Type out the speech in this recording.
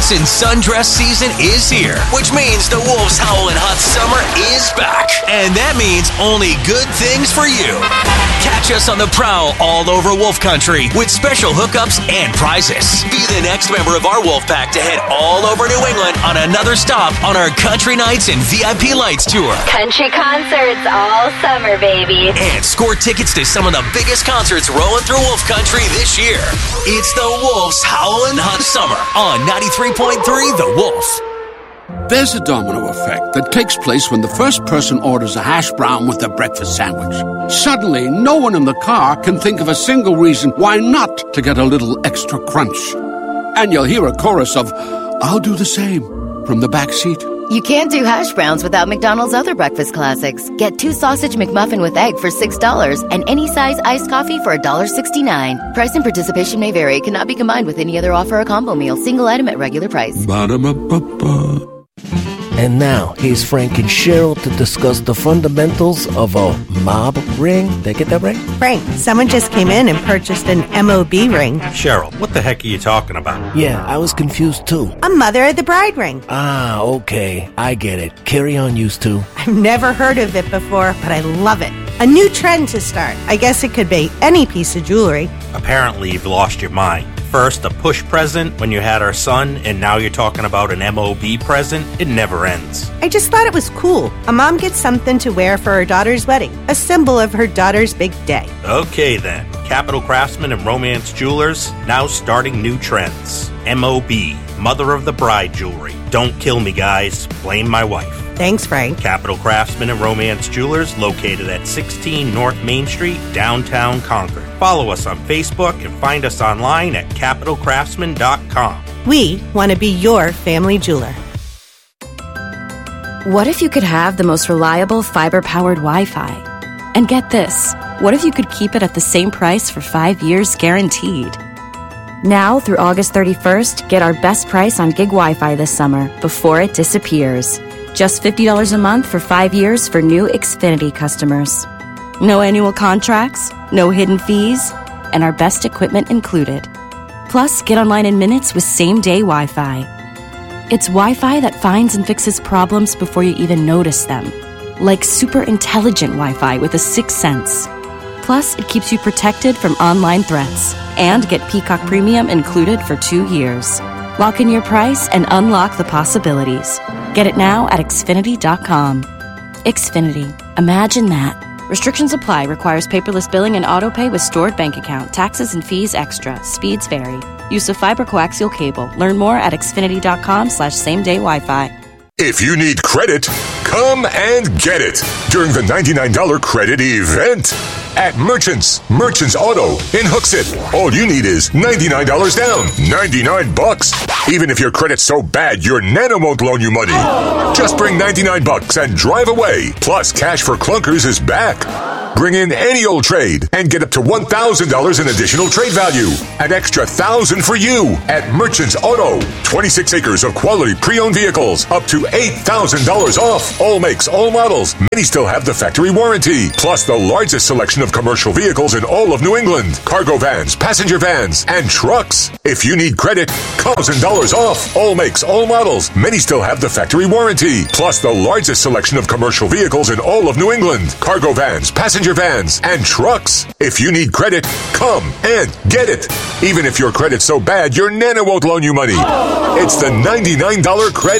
Wisconsin sundress season is here, which means the Wolves Howlin' Hot Summer is back. And that means only good things for you. Catch us on the prowl all over Wolf Country with special hookups and prizes. Be the next member of our Wolf Pack to head all over New England on another stop on our Country Nights and VIP Lights tour. Country concerts all summer, baby. And score tickets to some of the biggest concerts rolling through Wolf Country this year. It's the Wolves Howlin' Hot Summer on 93.3 The Wolf. There's a domino effect that takes place when the first person orders a hash brown with their breakfast sandwich. Suddenly, no one in the car can think of a single reason why not to get a little extra crunch. And you'll hear a chorus of, "I'll do the same," from the back seat. You can't do hash browns without McDonald's other breakfast classics. Get 2 sausage McMuffin with egg for $6 and any size iced coffee for $1.69. Price and participation may vary. Cannot be combined with any other offer or combo meal. Single item at regular price. Ba-da-ba-ba-ba. And now, here's Frank and Cheryl to discuss the fundamentals of a mob ring. Did I get that right? Frank, someone just came in and purchased an MOB ring. Cheryl, what the heck are you talking about? Yeah, I was confused too. A mother of the bride ring. Ah, okay. I get it. Carry on, used to. I've never heard of it before, but I love it. A new trend to start. I guess it could be any piece of jewelry. Apparently, you've lost your mind. First, a push present when you had our son, and now you're talking about an MOB present? It never ends. I just thought it was cool. A mom gets something to wear for her daughter's wedding, a symbol of her daughter's big day. Okay then. Capital Craftsman and Romance Jewelers, now starting new trends. MOB, Mother of the Bride Jewelry. Don't kill me, guys. Blame my wife. Thanks, Frank. Capital Craftsman and Romance Jewelers, located at 16 North Main Street, downtown Concord. Follow us on Facebook and find us online at capitalcraftsman.com. We want to be your family jeweler. What if you could have the most reliable fiber-powered Wi-Fi? And get this, what if you could keep it at the same price for 5 years guaranteed? Now through August 31st, get our best price on gig Wi-Fi this summer before it disappears. Just $50 a month for 5 years for new Xfinity customers. No annual contracts, no hidden fees, and our best equipment included. Plus, get online in minutes with same-day Wi-Fi. It's Wi-Fi that finds and fixes problems before you even notice them. Like super intelligent Wi-Fi with a 6th sense. Plus, it keeps you protected from online threats. And get Peacock Premium included for 2 years. Lock in your price and unlock the possibilities. Get it now at Xfinity.com. Xfinity. Imagine that. Restrictions apply. Requires paperless billing and autopay with stored bank account. Taxes and fees extra. Speeds vary. Use of fiber coaxial cable. Learn more at Xfinity.com/same-day Wi-Fi. If you need credit, come and get it during the $99 credit event at Merchants Auto in Hooksett. All you need is $99 down, $99. Even if your credit's so bad, your Nana won't loan you money. Just bring $99 and drive away. Plus, Cash for Clunkers is back. Bring in any old trade and get up to $1,000 in additional trade value. An extra $1,000 for you at Merchants Auto. 26 acres of quality pre-owned vehicles, up to $8,000 off. All makes, all models. Many still have the factory warranty. Plus the largest selection of commercial vehicles in all of New England. Cargo vans, passenger vans, and trucks. If you need credit, $1,000 off. All makes, all models. Many still have the factory warranty. Plus the largest selection of commercial vehicles in all of New England. Cargo vans, passenger vans, and trucks. If you need credit, come and get it. Even if your credit's so bad, your Nana won't loan you money. It's the $99 credit